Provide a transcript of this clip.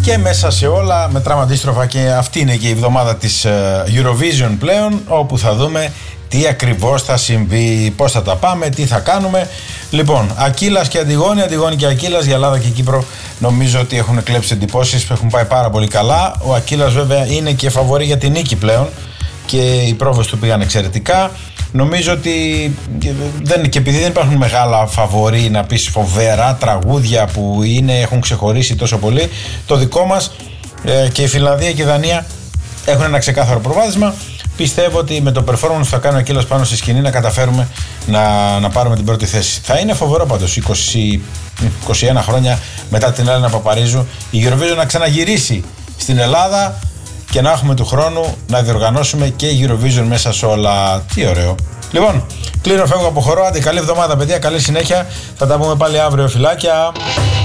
Και μέσα σε όλα μετράμε αντίστροφα και αυτή είναι και η εβδομάδα της Eurovision πλέον, όπου θα δούμε τι ακριβώς θα συμβεί, πώς θα τα πάμε, τι θα κάνουμε. Λοιπόν, Ακύλας και Αντιγόνη, Αντιγόνη και Ακύλας για Ελλάδα και Κύπρο νομίζω ότι έχουν κλέψει εντυπώσεις, έχουν πάει πάρα πολύ καλά. Ο Ακύλας βέβαια είναι και φαβορί για την νίκη πλέον και οι πρόβες του πήγαν εξαιρετικά. Νομίζω ότι και επειδή δεν υπάρχουν μεγάλα φαβορί, να πεις φοβερά τραγούδια που έχουν ξεχωρίσει τόσο πολύ, το δικό μας και η Φινλανδία και η Δανία έχουν ένα ξεκάθαρο προβάδισμα. Πιστεύω ότι με το performance που θα κάνει ο Ακύλας πάνω στη σκηνή να καταφέρουμε να πάρουμε την πρώτη θέση. Θα είναι φοβερό πάντως 21 χρόνια μετά την Έλληνα Παπαρίζου η Eurovision να ξαναγυρίσει στην Ελλάδα και να έχουμε του χρόνου να διοργανώσουμε και Eurovision μέσα σε όλα. Τι ωραίο. Λοιπόν, κλείνω, φεύγω από χορό. Άντε, καλή εβδομάδα παιδιά, καλή συνέχεια. Θα τα πούμε πάλι αύριο, φιλάκια.